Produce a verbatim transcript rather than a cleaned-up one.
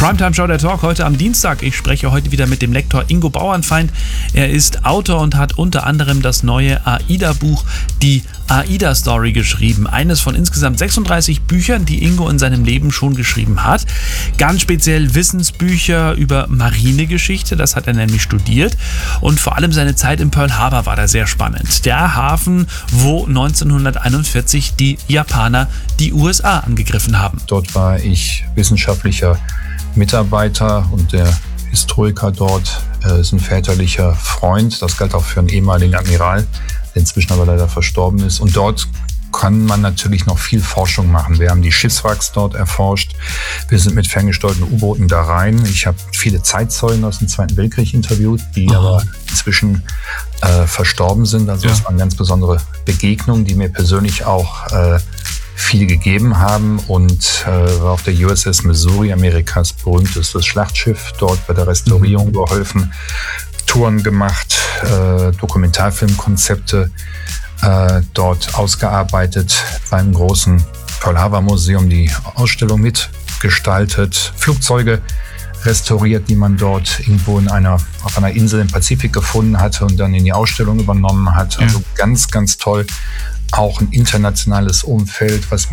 Primetime Show der Talk heute am Dienstag. Ich spreche heute wieder mit dem Lektor Ingo Bauernfeind. Er ist Autor und hat unter anderem das neue AIDA-Buch Die AIDA-Story geschrieben. Eines von insgesamt sechsunddreißig Büchern, die Ingo in seinem Leben schon geschrieben hat. Ganz speziell Wissensbücher über Marinegeschichte, das hat er nämlich studiert. Und vor allem seine Zeit in Pearl Harbor war da sehr spannend. Der Hafen, wo neunzehnhunderteinundvierzig die Japaner die U S A angegriffen haben. Dort war ich wissenschaftlicher Mitarbeiter und der Historiker dort äh, ist ein väterlicher Freund. Das galt auch für einen ehemaligen Admiral, der inzwischen aber leider verstorben ist. Und dort kann man natürlich noch viel Forschung machen. Wir haben die Schiffswracks dort erforscht. Wir sind mit ferngesteuerten U-Booten da rein. Ich habe viele Zeitzeugen aus dem Zweiten Weltkrieg interviewt, die Aha. aber inzwischen äh, verstorben sind. Also es ja. waren ganz besondere Begegnungen, die mir persönlich auch äh, viel gegeben haben, und äh, war auf der U S S Missouri, Amerikas berühmtestes Schlachtschiff, dort bei der Restaurierung mhm. geholfen, Touren gemacht, äh, Dokumentarfilmkonzepte äh, dort ausgearbeitet, beim großen Pearl Harbor Museum die Ausstellung mitgestaltet, Flugzeuge restauriert, die man dort irgendwo in einer, auf einer Insel im Pazifik gefunden hatte und dann in die Ausstellung übernommen hat. Also ja. ganz, ganz toll. Auch ein internationales Umfeld, was